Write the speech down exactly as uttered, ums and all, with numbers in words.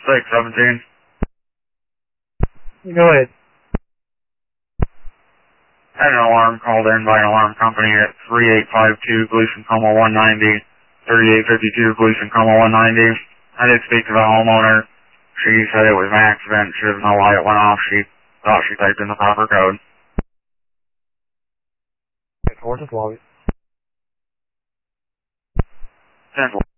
six seventeen. Go ahead. Had an alarm called in by an alarm company at three eight five two Gleason Coma one ninety, thirty-eight fifty-two Gleason Coma one ninety. I did speak to the homeowner. She said it was an accident. She doesn't know why it went off. She thought she typed in the proper code. Four to twelve. Central.